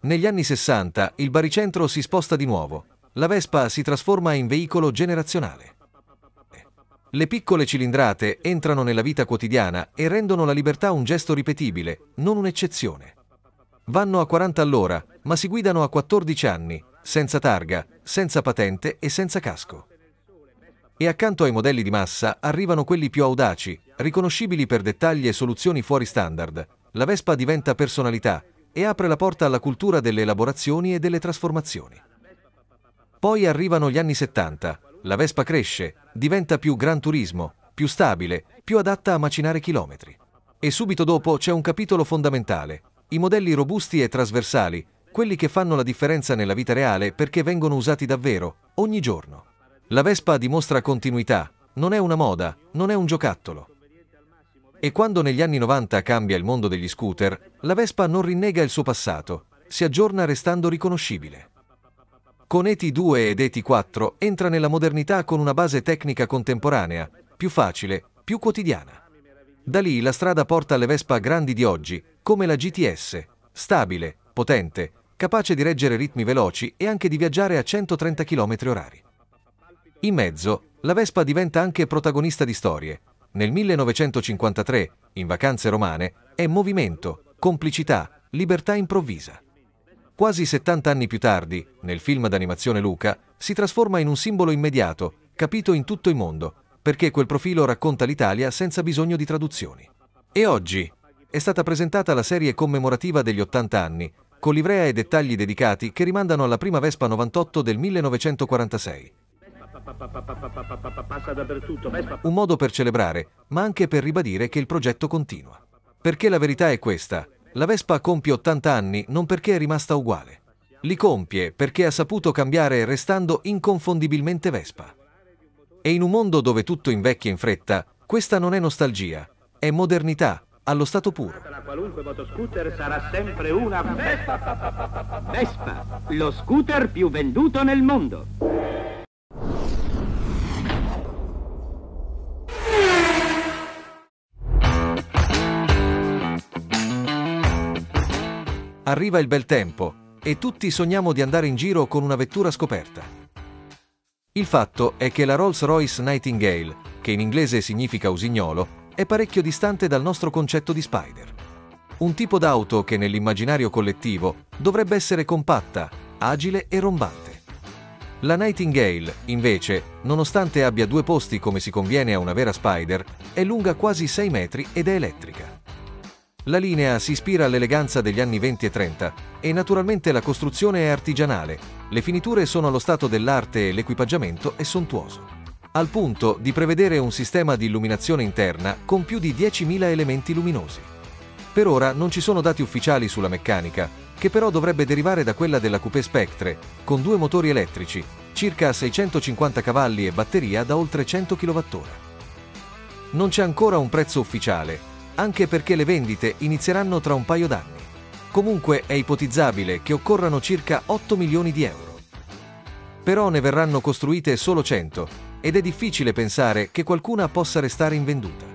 Negli anni 60 il baricentro si sposta di nuovo. La Vespa si trasforma in veicolo generazionale. Le piccole cilindrate entrano nella vita quotidiana e rendono la libertà un gesto ripetibile, non un'eccezione. Vanno a 40 all'ora, ma si guidano a 14 anni, senza targa, senza patente e senza casco. E accanto ai modelli di massa arrivano quelli più audaci, riconoscibili per dettagli e soluzioni fuori standard. La Vespa diventa personalità e apre la porta alla cultura delle elaborazioni e delle trasformazioni. Poi arrivano gli anni 70, la Vespa cresce, diventa più gran turismo, più stabile, più adatta a macinare chilometri. E subito dopo c'è un capitolo fondamentale, i modelli robusti e trasversali, quelli che fanno la differenza nella vita reale perché vengono usati davvero, ogni giorno. La Vespa dimostra continuità, non è una moda, non è un giocattolo. E quando negli anni 90 cambia il mondo degli scooter, la Vespa non rinnega il suo passato, si aggiorna restando riconoscibile. Con ET2 ed ET4 entra nella modernità con una base tecnica contemporanea, più facile, più quotidiana. Da lì la strada porta alle Vespa grandi di oggi, come la GTS, stabile, potente, capace di reggere ritmi veloci e anche di viaggiare a 130 km/h. In mezzo, la Vespa diventa anche protagonista di storie. Nel 1953, in Vacanze romane, è movimento, complicità, libertà improvvisa. Quasi 70 anni più tardi, nel film d'animazione Luca, si trasforma in un simbolo immediato, capito in tutto il mondo, perché quel profilo racconta l'Italia senza bisogno di traduzioni. E oggi è stata presentata la serie commemorativa degli 80 anni, con livrea e dettagli dedicati che rimandano alla prima Vespa 98 del 1946. Passa dappertutto, Vespa. Un modo per celebrare, ma anche per ribadire che il progetto continua. Perché la verità è questa: la Vespa compie 80 anni non perché è rimasta uguale. Li compie perché ha saputo cambiare restando inconfondibilmente Vespa. E in un mondo dove tutto invecchia in fretta, questa non è nostalgia, è modernità, allo stato puro. La qualunque motoscooter sarà sempre una Vespa. Vespa, lo scooter più venduto nel mondo. Arriva il bel tempo e tutti sogniamo di andare in giro con una vettura scoperta. Il fatto è che la Rolls-Royce Nightingale, che in inglese significa usignolo, è parecchio distante dal nostro concetto di Spider. Un tipo d'auto che nell'immaginario collettivo dovrebbe essere compatta, agile e rombante. La Nightingale, invece, nonostante abbia 2 posti come si conviene a una vera Spider, è lunga quasi 6 metri ed è elettrica. La linea si ispira all'eleganza degli anni 20 e 30 e naturalmente la costruzione è artigianale, le finiture sono allo stato dell'arte e l'equipaggiamento è sontuoso. Al punto di prevedere un sistema di illuminazione interna con più di 10.000 elementi luminosi. Per ora non ci sono dati ufficiali sulla meccanica, che però dovrebbe derivare da quella della Coupé Spectre, con 2 motori elettrici, circa 650 cavalli e batteria da oltre 100 kWh. Non c'è ancora un prezzo ufficiale, anche perché le vendite inizieranno tra un paio d'anni. Comunque è ipotizzabile che occorrano circa 8 milioni di euro. Però ne verranno costruite solo 100 ed è difficile pensare che qualcuna possa restare invenduta.